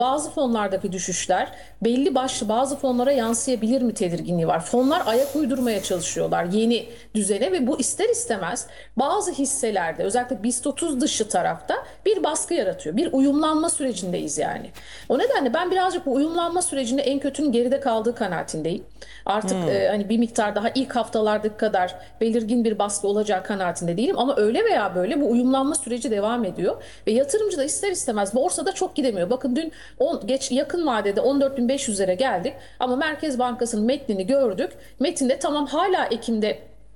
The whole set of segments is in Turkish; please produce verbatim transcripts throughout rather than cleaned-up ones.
Bazı fonlardaki düşüşler belli başlı bazı fonlara yansıyabilir mi tedirginliği var. Fonlar ayak uydurmaya çalışıyorlar yeni düzene ve bu ister istemez bazı hisselerde özellikle BIST otuz dışı tarafta bir baskı yaratıyor. Bir uyumlanma sürecindeyiz yani. O nedenle ben birazcık bu uyumlanma sürecinde en kötünün geride kaldığı kanaatindeyim. Artık Hmm. e, hani bir miktar daha ilk haftalardaki kadar belirgin bir baskı olacağı kanaatinde değilim ama öyle veya böyle bu uyumlanma süreci devam ediyor ve yatırımcı da ister istemez borsada çok gidemiyor. Bakın dün on, geç yakın vadede on dört bin beş yüzlere geldik ama Merkez Bankası'nın metnini gördük. Metinde tamam hala Ekim'de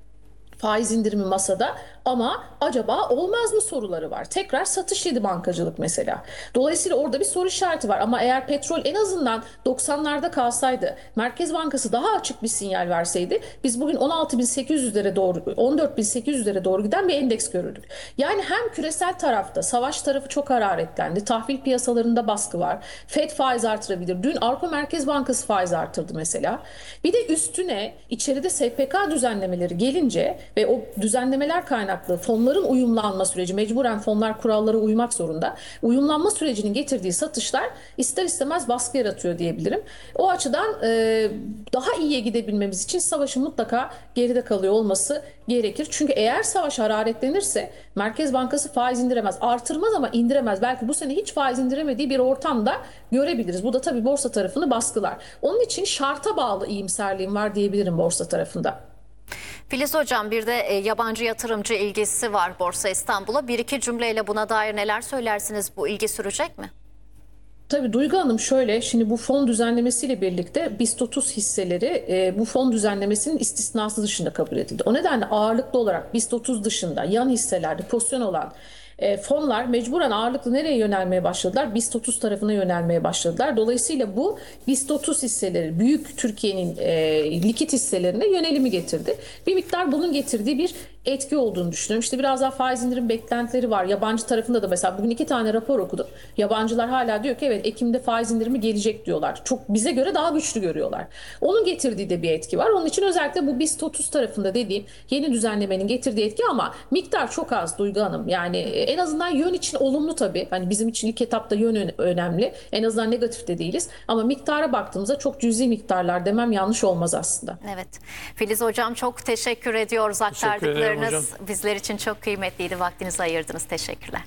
faiz indirimi masada ama acaba olmaz mı soruları var. Tekrar satış yedi bankacılık mesela. Dolayısıyla orada bir soru işareti var ama eğer petrol en azından doksanlarda kalsaydı, Merkez Bankası daha açık bir sinyal verseydi biz bugün on altı bin sekiz yüzlere doğru on dört bin sekiz yüzlere doğru giden bir endeks görürdük. Yani hem küresel tarafta savaş tarafı çok hararetlendi. Tahvil piyasalarında baskı var. Fed faiz artırabilir. Dün Avrupa Merkez Bankası faiz artırdı mesela. Bir de üstüne içeride S P K düzenlemeleri gelince ve o düzenlemeler kaynaklı fonların uyumlanma süreci, mecburen fonlar kurallara uymak zorunda. Uyumlanma sürecinin getirdiği satışlar ister istemez baskı yaratıyor diyebilirim. O açıdan e, daha iyiye gidebilmemiz için savaşın mutlaka geride kalıyor olması gerekir. Çünkü eğer savaş hararetlenirse Merkez Bankası faiz indiremez. Artırmaz ama indiremez. Belki bu sene hiç faiz indiremediği bir ortamda görebiliriz. Bu da tabii borsa tarafını baskılar. Onun için şarta bağlı iyimserliğim var diyebilirim borsa tarafında. Filiz Hocam, bir de e, yabancı yatırımcı ilgisi var Borsa İstanbul'a. Bir iki cümleyle buna dair neler söylersiniz? Bu ilgi sürecek mi? Tabii Duygu Hanım şöyle, şimdi bu fon düzenlemesiyle birlikte BIST otuz hisseleri e, bu fon düzenlemesinin istisnası dışında kabul edildi. O nedenle ağırlıklı olarak BIST otuz dışında yan hisselerde pozisyon olan e, fonlar mecburen ağırlıklı nereye yönelmeye başladılar? BIST otuz tarafına yönelmeye başladılar. Dolayısıyla bu BIST otuz hisseleri büyük Türkiye'nin e, likit hisselerine yönelimi getirdi. Bir miktar bunun getirdiği bir etki olduğunu düşünüyorum. İşte biraz daha faiz indirim beklentileri var. Yabancı tarafında da mesela bugün iki tane rapor okudum. Yabancılar hala diyor ki evet Ekim'de faiz indirimi gelecek diyorlar. Çok bize göre daha güçlü görüyorlar. Onun getirdiği de bir etki var. Onun için özellikle bu BIST otuz tarafında dediğim yeni düzenlemenin getirdiği etki ama miktar çok az Duygu Hanım. Yani en azından yön için olumlu tabii. Hani bizim için ilk etapta yön önemli. En azından negatif de değiliz. Ama miktara baktığımızda çok cüzi miktarlar demem yanlış olmaz aslında. Evet. Filiz Hocam, çok teşekkür ediyoruz. Aktardıklarınız bizler için çok kıymetliydi. Vaktinizi ayırdınız. Teşekkürler.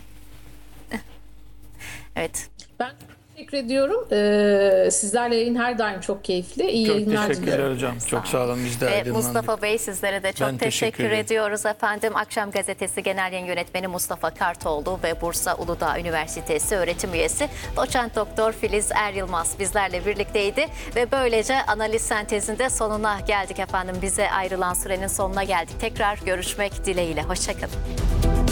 Evet. Ben teşekkür ediyorum. Ee, sizlerle yayın her daim çok keyifli. İyi çok yayınlar teşekkürler diliyorum. hocam. Çok sağ olun. Biz de Ve aydınlandık. Mustafa Bey, sizlere de çok Ben teşekkür, teşekkür ediyoruz efendim. Akşam Gazetesi Genel Yayın Yönetmeni Mustafa Kartoğlu ve Bursa Uludağ Üniversitesi öğretim üyesi Doçent Doktor Filiz Er Yılmaz bizlerle birlikteydi ve böylece analiz sentezinde sonuna geldik efendim. Bize ayrılan sürenin sonuna geldik. Tekrar görüşmek dileğiyle. Hoşçakalın.